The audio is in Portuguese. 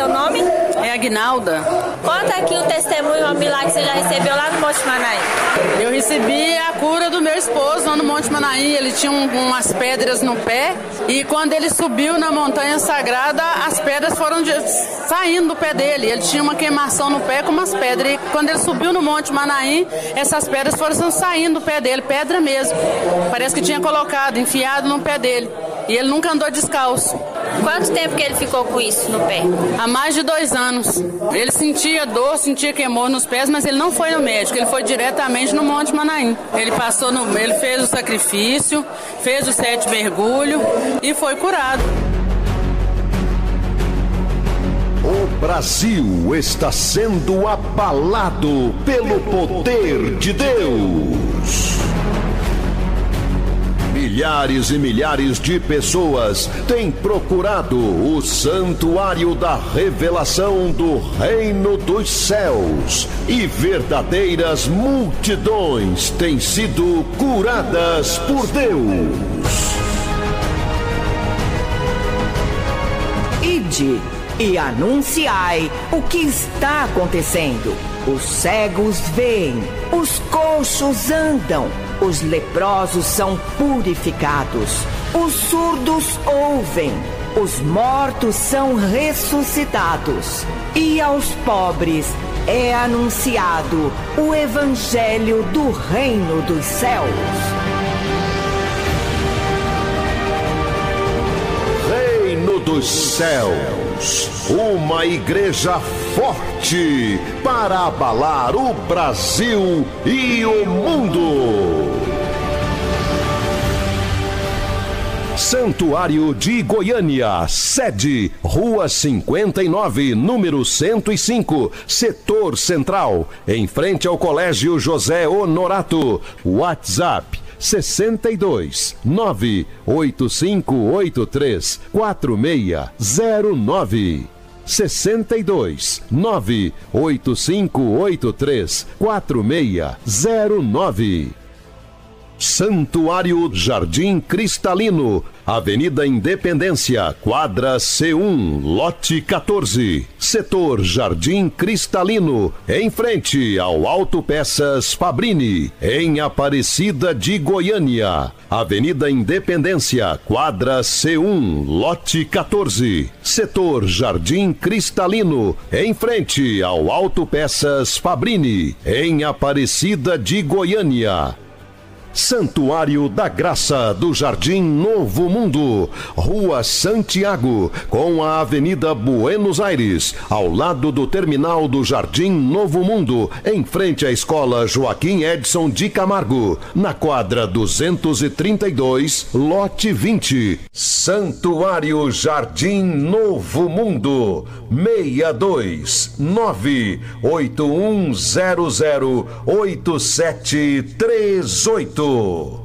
seu nome? É Aguinalda. Conta aqui o testemunho, o milagre que você já recebeu lá no Monte Manaim. Eu recebi a cura do meu esposo lá no Monte Manaim. Ele tinha umas pedras no pé e quando ele subiu na montanha sagrada, as pedras foram saindo do pé dele. Ele tinha uma queimação no pé com umas pedras. E quando ele subiu no Monte Manaim, essas pedras foram saindo do pé dele, pedra mesmo. Parece que tinha colocado, enfiado no pé dele. E ele nunca andou descalço. Quanto tempo que ele ficou com isso no pé? Há mais de 2 anos. Ele sentia dor, sentia queimor nos pés, mas ele não foi no médico, ele foi diretamente no Monte Manaim. Ele fez o sacrifício, fez os 7 mergulhos e foi curado. O Brasil está sendo abalado pelo poder de Deus. Milhares e milhares de pessoas têm procurado o Santuário da Revelação do Reino dos Céus e verdadeiras multidões têm sido curadas por Deus. Ide e anunciai o que está acontecendo. Os cegos veem, os coxos andam, os leprosos são purificados, os surdos ouvem, os mortos são ressuscitados, e aos pobres é anunciado o Evangelho do Reino dos Céus. Reino dos Céus, uma igreja forte para abalar o Brasil e o mundo. Santuário de Goiânia, sede, Rua 59, número 105, Setor Central, em frente ao Colégio José Honorato. WhatsApp 62 98583 4609. 62 98583 4609. Santuário Jardim Cristalino, Avenida Independência, quadra C1, lote 14, setor Jardim Cristalino, em frente ao Autopeças Fabrini, em Aparecida de Goiânia. Avenida Independência, quadra C1, lote 14, setor Jardim Cristalino, em frente ao Autopeças Fabrini, em Aparecida de Goiânia. Santuário da Graça do Jardim Novo Mundo, Rua Santiago, com a Avenida Buenos Aires, ao lado do terminal do Jardim Novo Mundo, em frente à Escola Joaquim Edson de Camargo, na quadra 232, lote 20. Santuário Jardim Novo Mundo, 62 981008738.